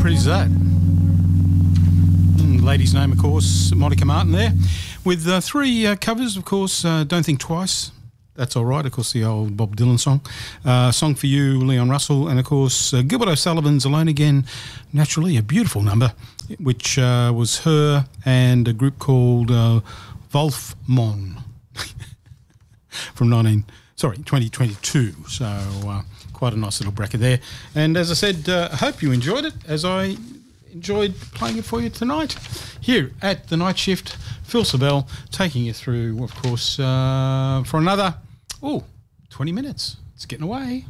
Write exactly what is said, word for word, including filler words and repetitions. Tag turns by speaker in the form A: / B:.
A: pretty's that? Mm, lady's name, of course, Monica Martin there, with uh, three uh, covers, of course. Uh, Don't Think Twice. That's all right. Of course, the old Bob Dylan song. Uh, Song for You, Leon Russell, and of course uh, Gilbert O'Sullivan's Alone Again. Naturally, a beautiful number, which uh, was her and a group called uh, Wolf Mon from nineteen sorry twenty twenty-two. So uh, quite a nice little bracket there. And as I said, uh, I hope you enjoyed it, as I enjoyed playing it for you tonight here at the Night Shift. Phil Sabell taking you through, of course, uh, for another, oh, twenty minutes. It's getting away.